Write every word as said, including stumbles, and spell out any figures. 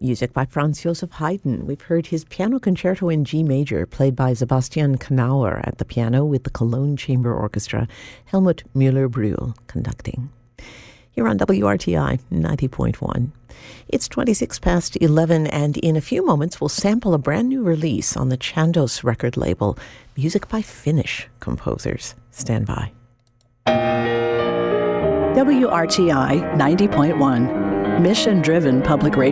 Music by Franz Joseph Haydn. We've heard his piano concerto in G major, played by Sebastian Knauer at the piano with the Cologne Chamber Orchestra, Helmut Müller-Brühl conducting. Here on W R T I ninety point one. It's twenty-six past eleven, and in a few moments we'll sample a brand new release on the Chandos record label, music by Finnish composers. Stand by. W R T I ninety point one, mission-driven public radio.